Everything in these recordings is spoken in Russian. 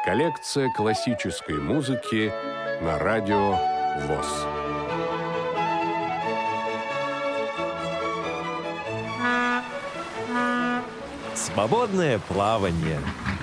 Коллекция классической музыки на радио ВОС. Свободное плавание.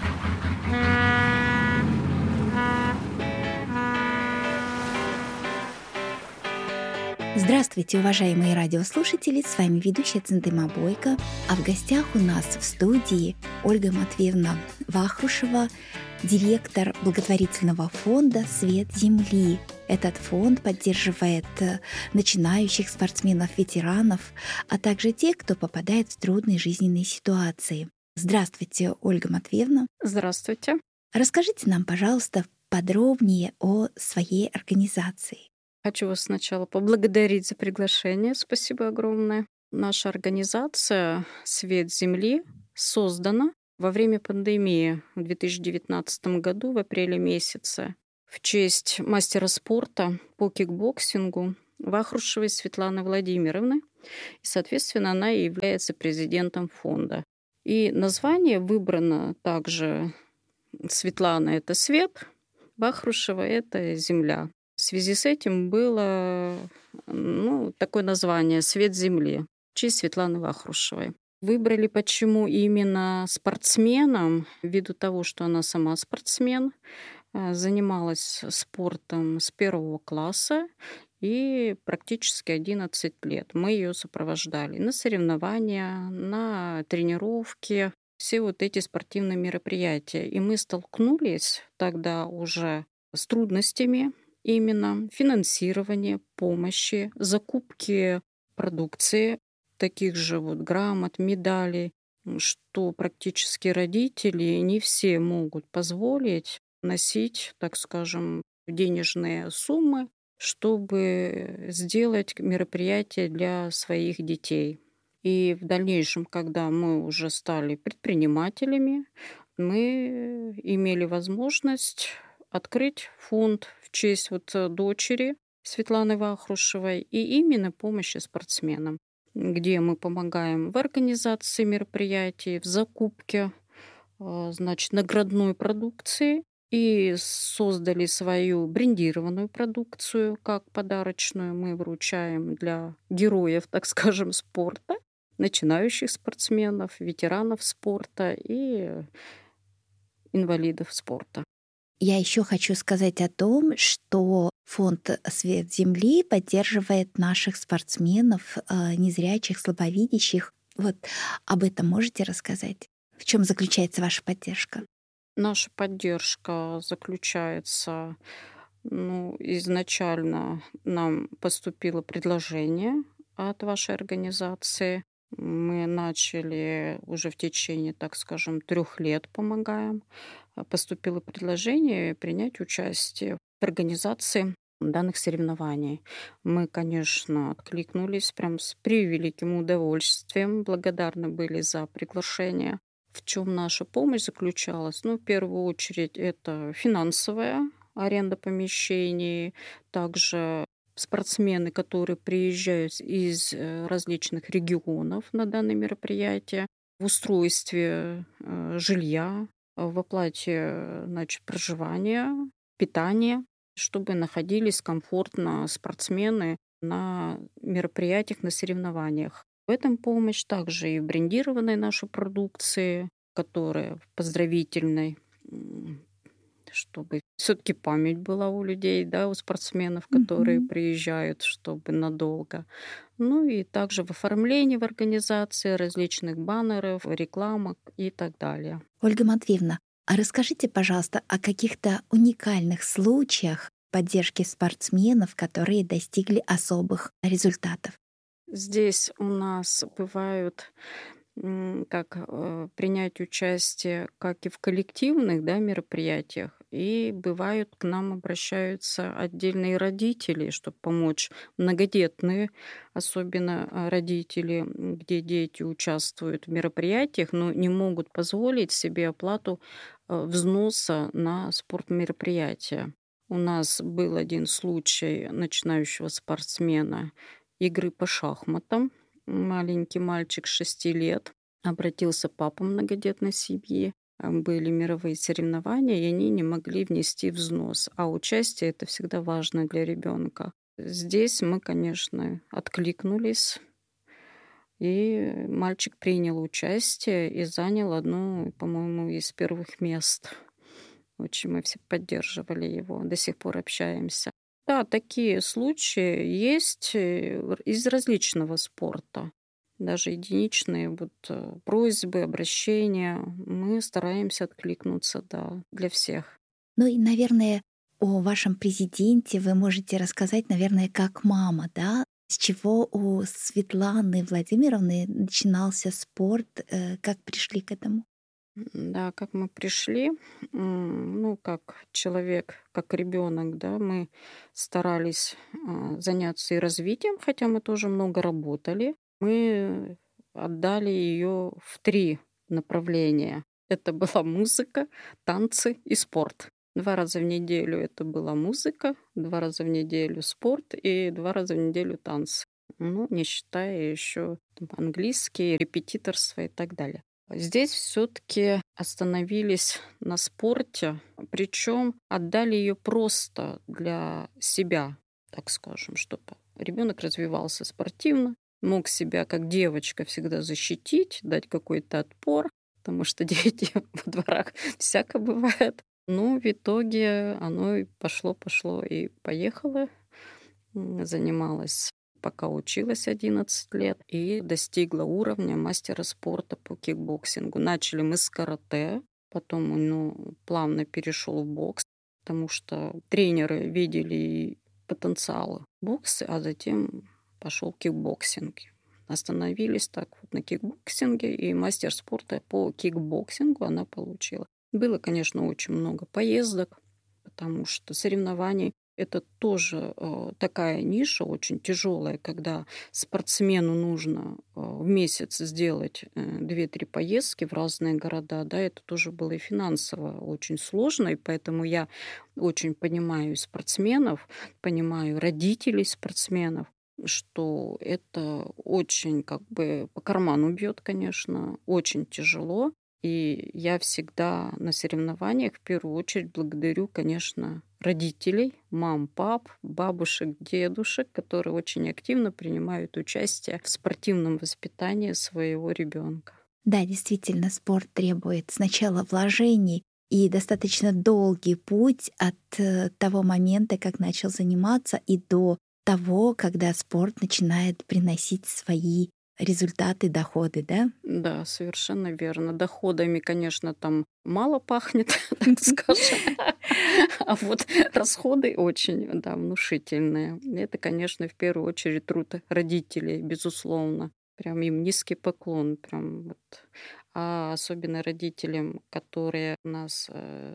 Здравствуйте, уважаемые радиослушатели! С вами ведущая Центыма Бойко. А в гостях у нас в студии Ольга Матвеевна Вахрушева, директор благотворительного фонда «Свет Земли». Этот фонд поддерживает начинающих спортсменов, ветеранов, а также тех, кто попадает в трудные жизненные ситуации. Здравствуйте, Ольга Матвеевна. Здравствуйте. Расскажите нам, пожалуйста, подробнее о своей организации. Хочу вас сначала поблагодарить за приглашение. Спасибо огромное. Наша организация «Свет Земли» создана во время пандемии в 2019 году, в апреле месяце, в честь мастера спорта по кикбоксингу Вахрушевой Светланы Владимировны. И, соответственно, она и является президентом фонда. И название выбрано также Светлана — это свет, Вахрушева — это земля. В связи с этим было такое название «Свет Земли» в честь Светланы Вахрушевой. Выбрали почему именно спортсменом, ввиду того, что она сама спортсмен, занималась спортом с 1 класса и практически 11 лет. Мы ее сопровождали на соревнования, на тренировки, все вот эти спортивные мероприятия. И мы столкнулись тогда уже с трудностями именно финансирования, помощи, закупки продукции, таких же вот грамот, медалей, что практически родители не все могут позволить носить, так скажем, денежные суммы, чтобы сделать мероприятие для своих детей. И в дальнейшем, когда мы уже стали предпринимателями, мы имели возможность открыть фонд в честь дочери Светланы Вахрушевой и именно помощи спортсменам, где мы помогаем в организации мероприятий, в закупке, наградной продукции, и создали свою брендированную продукцию, как подарочную. Мы вручаем для героев, так скажем, спорта, начинающих спортсменов, ветеранов спорта и инвалидов спорта. Я еще хочу сказать о том, что фонд «Свет Земли» поддерживает наших спортсменов, незрячих, слабовидящих. Вот об этом можете рассказать? В чем заключается ваша поддержка? Наша поддержка заключается, изначально нам поступило предложение от вашей организации. Мы начали уже в течение, так скажем, 3 лет помогаем. Поступило предложение принять участие в организации данных соревнований. Мы, конечно, откликнулись прям с превеликим удовольствием, благодарны были за приглашение. В чем наша помощь заключалась? В первую очередь, это финансовая аренда помещений, также спортсмены, которые приезжают из различных регионов на данное мероприятие, в устройстве жилья, в оплате проживания, питания, чтобы находились комфортно спортсмены на мероприятиях, на соревнованиях. В этом помощь также и в брендированной нашей продукции, которая в поздравительной, чтобы все-таки память была у людей, у спортсменов, которые приезжают, чтобы надолго. И также в оформлении в организации различных баннеров, рекламок и так далее. Ольга Матвеевна, а расскажите, пожалуйста, о каких-то уникальных случаях поддержки спортсменов, которые достигли особых результатов. Здесь у нас бывают принять участие как и в коллективных мероприятиях, и бывают к нам обращаются отдельные родители, чтобы помочь, многодетные, особенно родители, где дети участвуют в мероприятиях, но не могут позволить себе оплату взноса на спортмероприятия. У нас был один случай начинающего спортсмена игры по шахматам. Маленький мальчик 6 лет. Обратился папа многодетной семьи были мировые соревнования, и они не могли внести взнос. А участие это всегда важно для ребенка. Здесь мы, конечно, откликнулись, и мальчик принял участие и занял одно, по-моему, из первых мест. Очень мы все поддерживали его, до сих пор общаемся. Да, такие случаи есть из различного спорта. Даже единичные просьбы, обращения. Мы стараемся откликнуться, да, для всех. Ну и, наверное, о вашем президенте вы можете рассказать, наверное, как мама, да? С чего у Светланы Владимировны начинался спорт, как пришли к этому? Да, как мы пришли, как человек, как ребенок, да, мы старались заняться и развитием, хотя мы тоже много работали. Мы отдали ее в 3 направления. Это была музыка, танцы и спорт. 2 раза в неделю это была музыка, 2 раза в неделю спорт и 2 раза в неделю танцы. Ну, не считая еще английский, репетиторство и так далее. Здесь все-таки остановились на спорте, причем отдали ее просто для себя, так скажем, чтобы ребенок развивался спортивно, мог себя как девочка всегда защитить, дать какой-то отпор, потому что дети во дворах всяко бывает. Но в итоге оно и пошло и поехало. Занималась, пока училась 11 лет, и достигла уровня мастера спорта по кикбоксингу. Начали мы с карате, потом плавно перешел в бокс, потому что тренеры видели потенциал бокса, а затем пошел кикбоксинг. Остановились так вот на кикбоксинге, и мастер спорта по кикбоксингу она получила. Было, конечно, очень много поездок, потому что соревнований это тоже такая ниша очень тяжелая, когда спортсмену нужно в месяц сделать 2-3 поездки в разные города. Да, это тоже было и финансово очень сложно, и поэтому я очень понимаю спортсменов, понимаю родителей спортсменов, что это очень по карману бьет, конечно, очень тяжело. И я всегда на соревнованиях в первую очередь благодарю, конечно, родителей, мам, пап, бабушек, дедушек, которые очень активно принимают участие в спортивном воспитании своего ребенка. Да, действительно, спорт требует сначала вложений и достаточно долгий путь от того момента, как начал заниматься, и до того, когда спорт начинает приносить свои результаты, доходы, да? Да, совершенно верно. Доходами, конечно, там мало пахнет, так скажем. А вот расходы очень, да, внушительные. Это, конечно, в первую очередь труд родителей, безусловно. Прям им низкий поклон. Прям вот. А особенно родителям, которые у нас,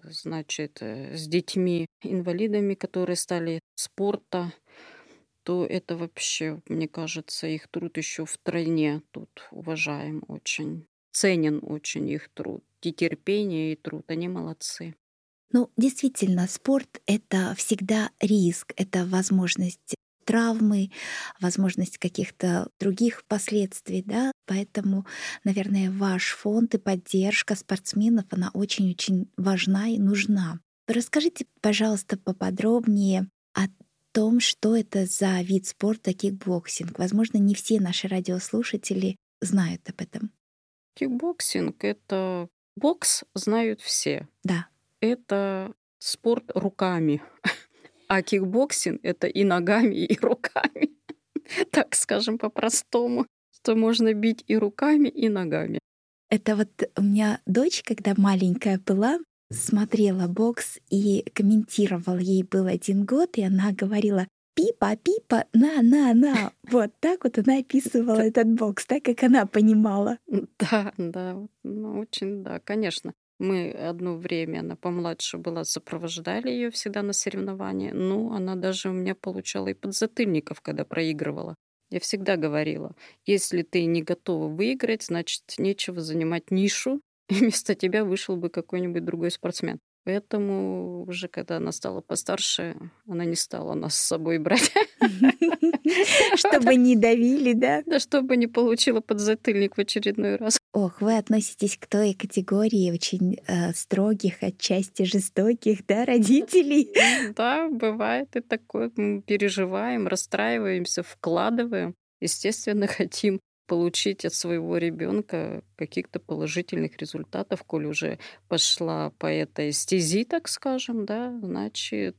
с детьми-инвалидами, которые стали спорта, то это вообще, мне кажется, их труд еще втройне тут уважаем очень. Ценен очень их труд. И терпение, и труд. Они молодцы. Ну, действительно, спорт — это всегда риск, это возможность травмы, возможность каких-то других последствий, да. Поэтому, наверное, ваш фонд и поддержка спортсменов, она очень-очень важна и нужна. Расскажите, пожалуйста, поподробнее о том, что это за вид спорта кикбоксинг. Возможно, не все наши радиослушатели знают об этом. Кикбоксинг — это бокс, знают все. Да. Это спорт руками. А кикбоксинг — это и ногами, и руками. Так скажем по-простому. Что можно бить и руками, и ногами. Это вот у меня дочь, когда маленькая была, смотрела бокс и комментировала. Ей был 1 год, и она говорила: «Пипа, Пипа, на». Вот так вот она описывала этот бокс, так как она понимала. Да, очень, да, конечно. Мы одно время, она помладше была, сопровождали ее всегда на соревнования. Ну, она даже у меня получала и подзатыльников, когда проигрывала. Я всегда говорила, если ты не готова выиграть, значит, нечего занимать нишу, и вместо тебя вышел бы какой-нибудь другой спортсмен. Поэтому уже когда она стала постарше, она не стала нас с собой брать. Чтобы не давили, да? Да, чтобы не получила подзатыльник в очередной раз. Ох, вы относитесь к той категории очень строгих, отчасти жестоких, да, родителей? Да, бывает и такое. Мы переживаем, расстраиваемся, вкладываем. Естественно, хотим получить от своего ребенка каких-то положительных результатов, коль уже пошла по этой стези, так скажем, да, значит,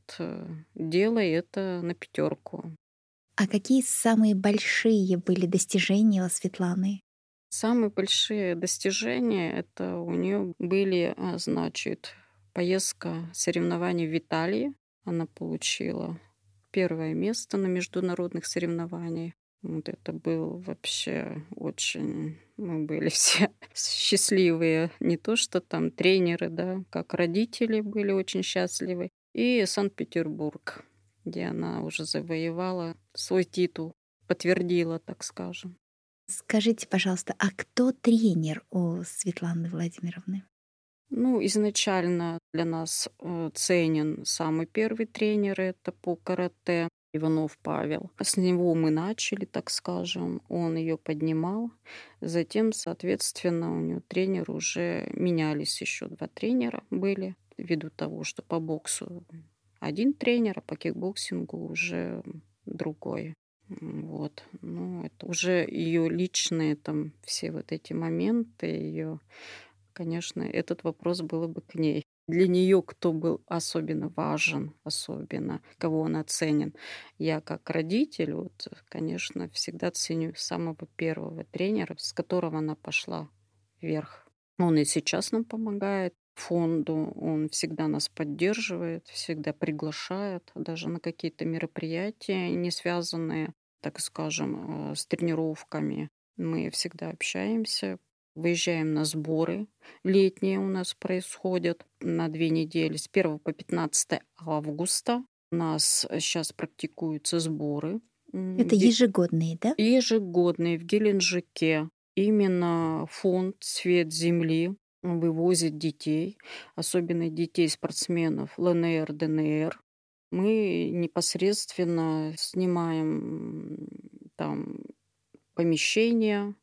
делай это на пятерку. А какие самые большие были достижения у Светланы? Самые большие достижения это у нее были, значит, поездка соревнований в Италии. Она получила первое место на международных соревнованиях. Вот это был вообще очень... Мы были все счастливые. Не то, что там тренеры, да, как родители были очень счастливы. И Санкт-Петербург, где она уже завоевала свой титул, подтвердила, так скажем. Скажите, пожалуйста, а кто тренер у Светланы Владимировны? Ну, изначально для нас ценен самый первый тренер, это по карате Иванов Павел. С него мы начали, так скажем, он ее поднимал. Затем, соответственно, у нее тренеры уже менялись, еще 2 тренера были, ввиду того, что по боксу один тренер, а по кикбоксингу уже другой. Вот. Ну, это уже ее личные там все вот эти моменты, ее, конечно, этот вопрос было бы к ней. Для нее кто был особенно важен, особенно кого она ценен. Я как родитель, вот, конечно, всегда ценю самого первого тренера, с которого она пошла вверх. Он и сейчас нам помогает фонду, он всегда нас поддерживает, всегда приглашает даже на какие-то мероприятия, не связанные, так скажем, с тренировками. Мы всегда общаемся, выезжаем на сборы. Летние у нас происходят на 2 недели, с 1 по 15 августа. У нас сейчас практикуются сборы. Это ежегодные, да? Ежегодные в Геленджике. Именно фонд «Свет Земли» вывозит детей, особенно детей спортсменов ЛНР, ДНР. Мы непосредственно снимаем там помещения,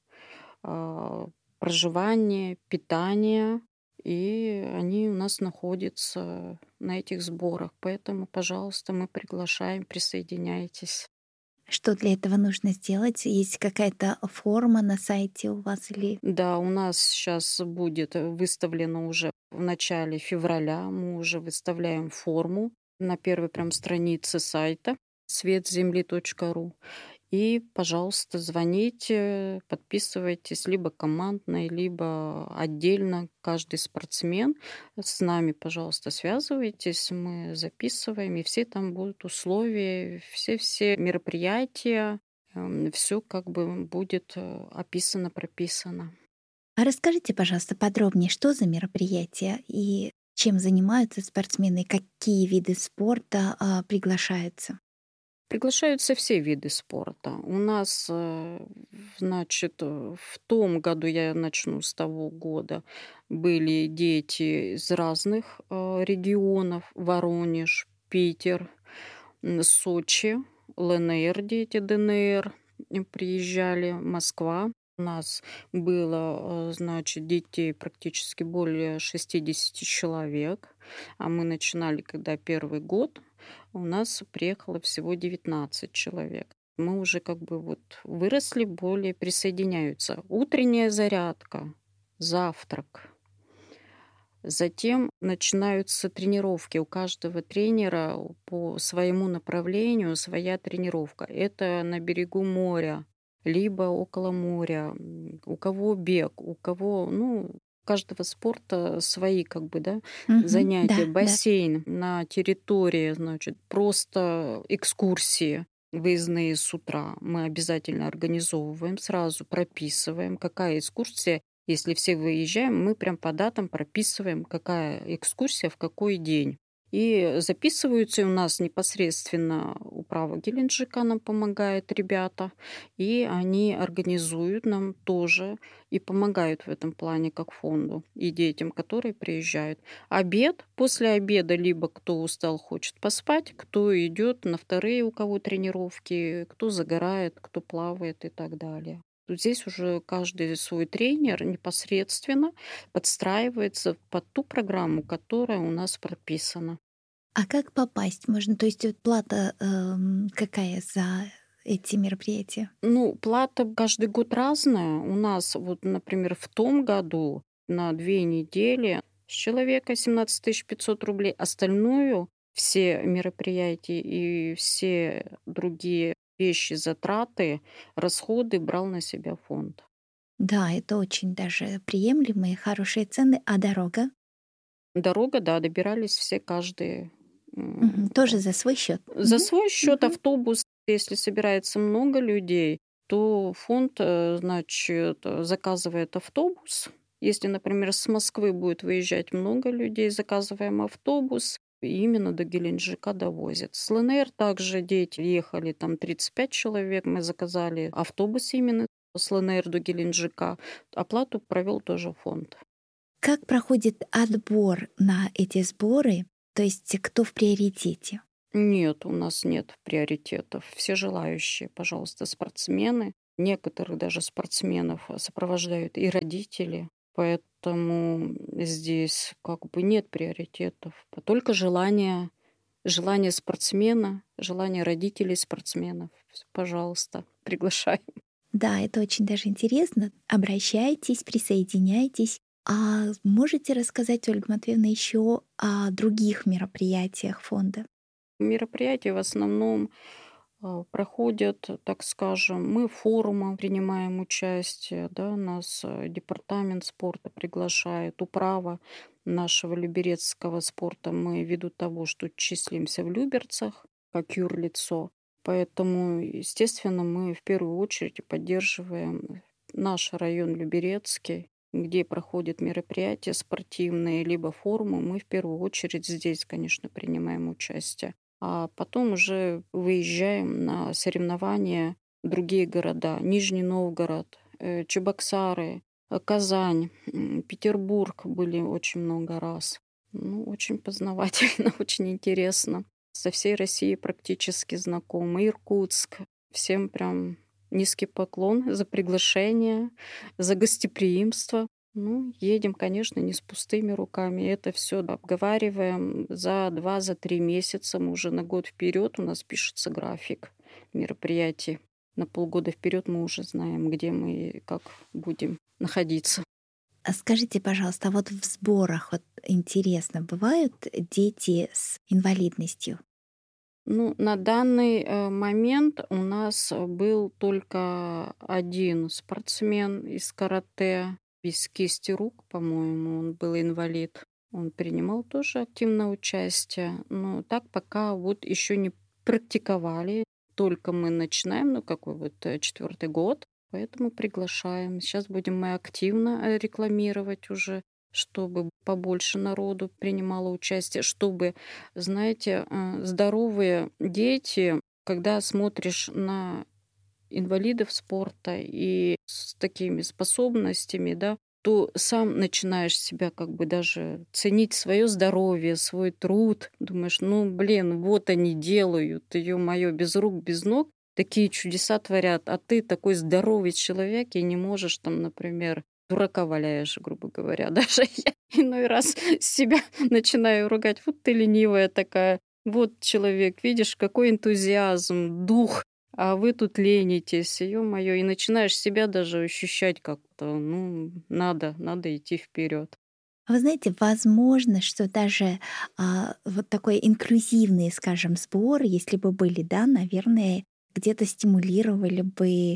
проживание, питание, и они у нас находятся на этих сборах. Поэтому, пожалуйста, мы приглашаем, присоединяйтесь. Что для этого нужно сделать? Есть какая-то форма на сайте у вас или... Да, у нас сейчас будет выставлено уже в начале февраля. Мы уже выставляем форму на первой прям странице сайта светземли.ру. И, пожалуйста, звоните, подписывайтесь либо командно, либо отдельно каждый спортсмен. С нами, пожалуйста, связывайтесь, мы записываем, и все там будут условия, все мероприятия, все как бы будет описано, прописано. А расскажите, пожалуйста, подробнее, что за мероприятия и чем занимаются спортсмены, какие виды спорта приглашаются? Приглашаются все виды спорта. У нас, значит, в том году, я начну с того года, были дети из разных регионов. Воронеж, Питер, Сочи, ЛНР дети, ДНР приезжали, Москва. У нас было, значит, детей практически более 60 человек. А мы начинали, когда первый год, у нас приехало всего 19 человек. Мы уже как бы вот выросли, более присоединяются. Утренняя зарядка, завтрак. Затем начинаются тренировки. У каждого тренера по своему направлению своя тренировка. Это на берегу моря, либо около моря. У кого бег, у кого, ну, у каждого спорта свои как бы, да, занятия. Да, Бассейн на территории, значит, просто экскурсии выездные с утра. Мы обязательно организовываем, сразу прописываем, какая экскурсия. Если все выезжаем, мы прям по датам прописываем, какая экскурсия в какой день. и записываются. И у нас непосредственно управа Геленджика нам помогает, ребята, и они организуют нам тоже и помогают в этом плане как фонду и детям, которые приезжают. Обед, после обеда либо кто устал, хочет поспать, кто идет на вторые, у кого тренировки, кто загорает, кто плавает и так далее. Тут здесь уже каждый свой тренер непосредственно подстраивается под ту программу, которая у нас прописана. А как попасть можно? То есть вот плата какая за эти мероприятия? Ну, плата каждый год разная. У нас вот, например, в том году на 2 недели с человека 17 500 рублей. Остальную все мероприятия и все другие вещи, затраты, расходы брал на себя фонд. Да, это очень даже приемлемые, хорошие цены. А дорога? Дорога, да, добирались все каждый Тоже за свой счет. за свой счет. Автобус, если собирается много людей, то фонд, значит, заказывает автобус. Если, например, с Москвы будет выезжать много людей, заказываем автобус, и именно до Геленджика довозят. С ЛНР также дети ехали, там 35 человек, мы заказали автобус именно с ЛНР до Геленджика. Оплату провел тоже фонд. Как проходит отбор на эти сборы? То есть кто в приоритете? Нет, у нас нет приоритетов. Все желающие, пожалуйста, спортсмены. Некоторых даже спортсменов сопровождают и родители. Поэтому здесь как бы нет приоритетов. Только желание спортсмена, желание родителей спортсменов. Пожалуйста, приглашаем. Да, это очень даже интересно. Обращайтесь, присоединяйтесь. А можете рассказать, Ольга Матвеевна, еще о других мероприятиях фонда? Мероприятия в основном проходят, так скажем, мы в форумах принимаем участие, да, нас департамент спорта приглашает, управа нашего люберецкого спорта. Мы ввиду того, что числимся в Люберцах, как юрлицо, поэтому, естественно, мы в первую очередь поддерживаем наш район Люберецкий, где проходят мероприятия спортивные, либо форумы. Мы в первую очередь здесь, конечно, принимаем участие. А потом уже выезжаем на соревнования в другие города. Нижний Новгород, Чебоксары, Казань, Петербург были очень много раз. Ну, очень познавательно, очень интересно. Со всей Россией практически знакомы. Иркутск. Всем прям низкий поклон за приглашение, за гостеприимство. Ну, едем, конечно, не с пустыми руками. Это все обговариваем за 2-3 месяца. Мы уже на год вперед у нас пишется график мероприятий. На полгода вперед мы уже знаем, где мы и как будем находиться. А скажите, пожалуйста, а вот в сборах вот интересно, бывают дети с инвалидностью? Ну, на данный момент у нас был только один спортсмен из карате, без кисти рук, по-моему, он был инвалид. Он принимал тоже активное участие. Но так пока вот еще не практиковали. Только мы начинаем, ну какой вот 4-й год, поэтому приглашаем. Сейчас будем мы активно рекламировать уже, чтобы побольше народу принимало участие, чтобы, знаете, здоровые дети, когда смотришь на инвалидов спорта и с такими способностями, да, то сам начинаешь себя как бы даже ценить свое здоровье, свой труд. Думаешь, ну, блин, вот они делают, ё-моё, без рук, без ног, такие чудеса творят, а ты такой здоровый человек и не можешь там, например, дурака валяешь, грубо говоря. Даже я иной раз себя начинаю ругать. Вот ты ленивая такая. Вот человек, видишь, какой энтузиазм, дух, а вы тут ленитесь, ё-моё, и начинаешь себя даже ощущать как-то, ну, надо идти вперед. Вы знаете, возможно, что даже вот такой инклюзивный, скажем, сбор, если бы были, да, наверное, где-то стимулировали бы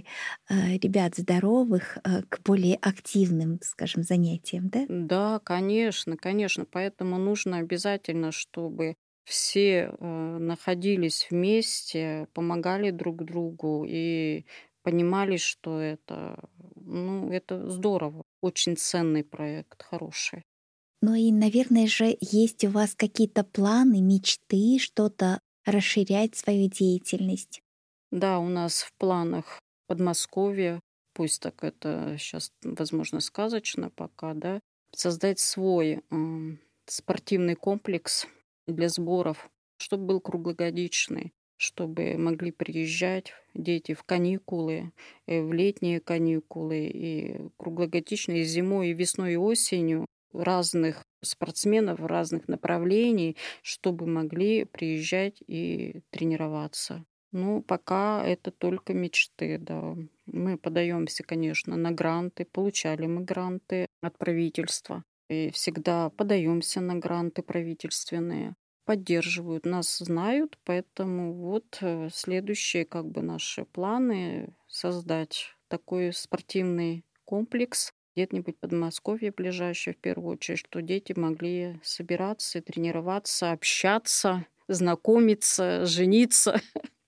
ребят здоровых к более активным, скажем, занятиям, да? Да, конечно, конечно, поэтому нужно обязательно, чтобы все находились вместе, помогали друг другу и понимали, что это, ну, это здорово, очень ценный проект, хороший. Ну и, наверное же, есть у вас какие-то планы, мечты, что-то расширять свою деятельность? Да, у нас в планах Подмосковье, пусть так это сейчас, возможно, сказочно пока, да, создать свой спортивный комплекс для сборов, чтобы был круглогодичный, чтобы могли приезжать дети в каникулы, в летние каникулы, и круглогодично и зимой, и весной, и осенью разных спортсменов разных направлений, чтобы могли приезжать и тренироваться. Ну, пока это только мечты, да. Мы подаемся, конечно, на гранты, получали мы гранты от правительства. И всегда подаемся на гранты правительственные, поддерживают, нас знают, поэтому вот следующие как бы наши планы создать такой спортивный комплекс где-нибудь в Подмосковье ближайшее, в первую очередь, что дети могли собираться, тренироваться, общаться, знакомиться, жениться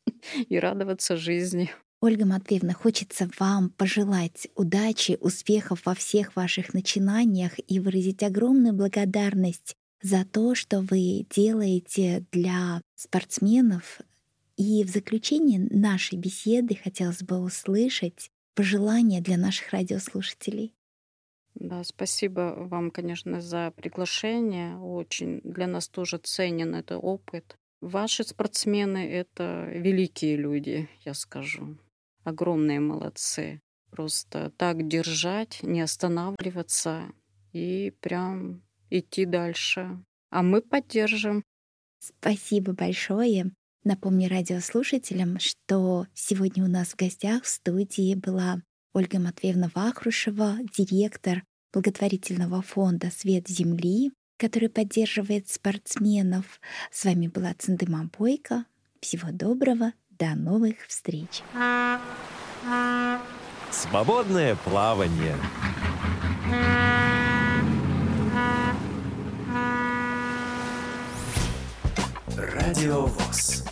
и радоваться жизни. Ольга Матвеевна, хочется вам пожелать удачи, успехов во всех ваших начинаниях и выразить огромную благодарность за то, что вы делаете для спортсменов. И в заключение нашей беседы хотелось бы услышать пожелания для наших радиослушателей. Да, спасибо вам, конечно, за приглашение. Очень для нас тоже ценен этот опыт. Ваши спортсмены — это великие люди, я скажу. Огромные молодцы. Просто так держать, не останавливаться и прям идти дальше. А мы поддержим. Спасибо большое. Напомню радиослушателям, что сегодня у нас в гостях в студии была Ольга Матвеевна Вахрушева, директор благотворительного фонда «Свет Земли», который поддерживает спортсменов. С вами была Цындыма Бойко. Всего доброго, до новых встреч. Свободное плавание. Радио ВОС.